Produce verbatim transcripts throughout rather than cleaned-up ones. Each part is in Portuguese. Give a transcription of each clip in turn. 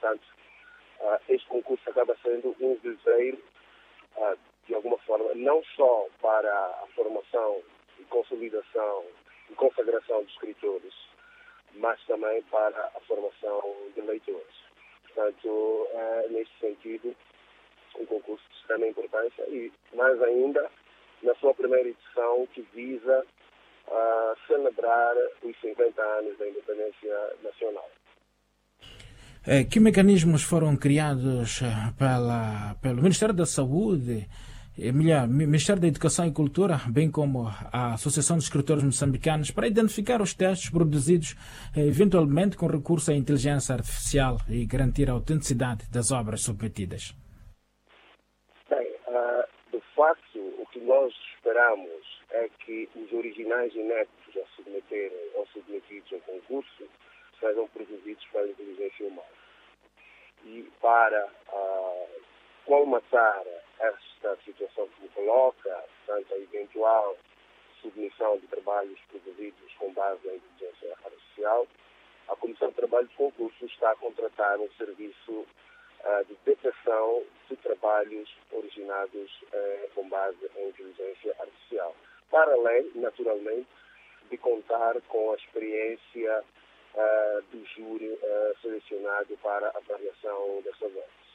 portanto, uh, este concurso acaba sendo um viveiro, uh, de alguma forma, não só para a formação e consolidação e consagração dos escritores, mas também para a formação de leitores. Portanto, uh, neste sentido, um concurso de extrema importância e, mais ainda, na sua primeira edição, que visa uh, celebrar os cinquenta anos da independência nacional. Que mecanismos foram criados pela, pelo Ministério da Saúde, melhor, Ministério da Educação e Cultura, bem como a Associação de Escritores Moçambicanos, para identificar os textos produzidos eventualmente com recurso à inteligência artificial e garantir a autenticidade das obras submetidas? Bem, uh, de facto, o que nós esperamos é que os originais inéditos a submeterem ou submetidos ao concurso sejam produzidos pela inteligência humana. E para uh, colmatar esta situação que me coloca, portanto, a eventual submissão de trabalhos produzidos com base na inteligência artificial, a Comissão de Trabalho de Concurso está a contratar um serviço uh, de detecção de trabalhos originados uh, com base em inteligência artificial. Para além, naturalmente, de contar com a experiência Uh, do júri uh, selecionado para a avaliação dessas obras.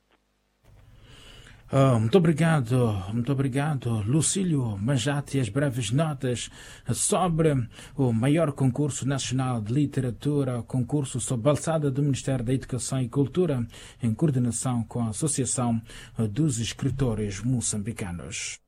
Oh, muito obrigado, muito obrigado, Lucílio Manjate, as breves notas sobre o maior concurso nacional de literatura, concurso sob a alçada do Ministério da Educação e Cultura, em coordenação com a Associação dos Escritores Moçambicanos.